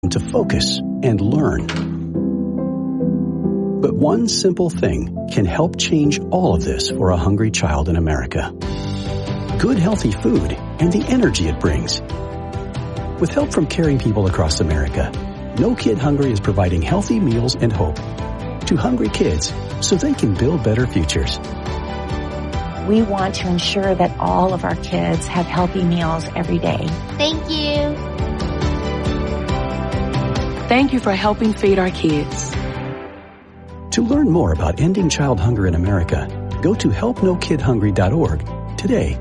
to focus and learn. But one simple thing can help change all of this for a hungry child in America. Good, healthy food and the energy it brings. With help from caring people across America, No Kid Hungry is providing healthy meals and hope to hungry kids so they can build better futures. We want to ensure that all of our kids have healthy meals every day. Thank you. Thank you for helping feed our kids. To learn more about ending child hunger in America, go to helpnokidhungry.org today.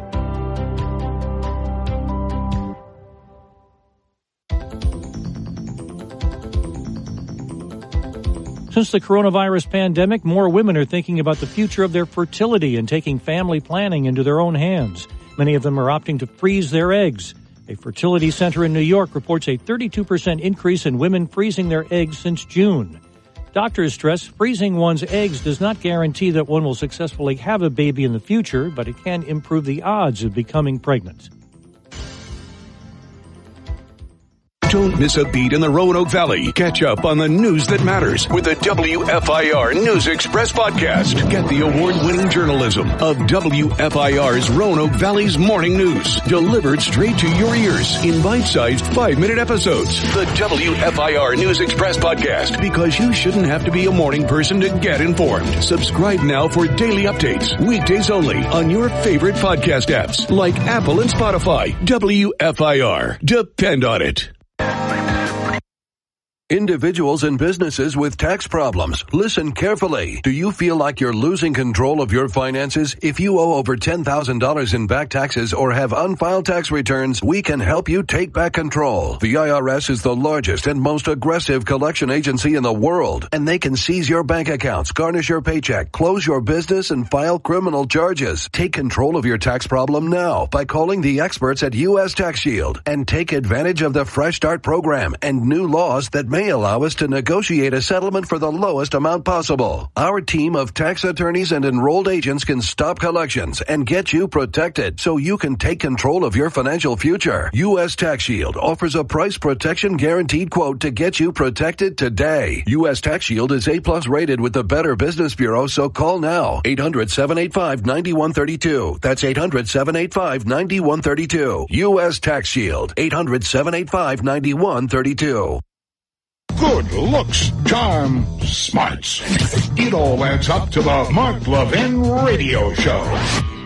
Since the coronavirus pandemic, more women are thinking about the future of their fertility and taking family planning into their own hands. Many of them are opting to freeze their eggs. A fertility center in New York reports a 32% increase in women freezing their eggs since June. Doctors stress freezing one's eggs does not guarantee that one will successfully have a baby in the future, but it can improve the odds of becoming pregnant. Don't miss a beat in the Roanoke Valley. Catch up on the news that matters with the WFIR News Express podcast. Get the award-winning journalism of WFIR's Roanoke Valley's morning news, delivered straight to your ears in bite-sized 5-minute episodes. The WFIR News Express podcast, because you shouldn't have to be a morning person to get informed. Subscribe now for daily updates, weekdays only, on your favorite podcast apps like Apple and Spotify. WFIR. Depend on it. Individuals and businesses with tax problems, listen carefully. Do you feel like you're losing control of your finances? If you owe over $10,000 in back taxes or have unfiled tax returns, we can help you take back control. The IRS is the largest and most aggressive collection agency in the world, and they can seize your bank accounts, garnish your paycheck, close your business, and file criminal charges. Take control of your tax problem now by calling the experts at U.S. Tax Shield and take advantage of the Fresh Start program and new laws that may allow us to negotiate a settlement for the lowest amount possible. Our team of tax attorneys and enrolled agents can stop collections and get you protected so you can take control of your financial future. U.S. Tax Shield offers a price protection guaranteed quote to get you protected today. U.S. Tax Shield is A+ rated with the Better Business Bureau, so call now. 800-785-9132. That's 800-785-9132. U.S. Tax Shield. 800-785-9132. Good looks, charm, smarts. It all adds up to the Mark Levin Radio Show.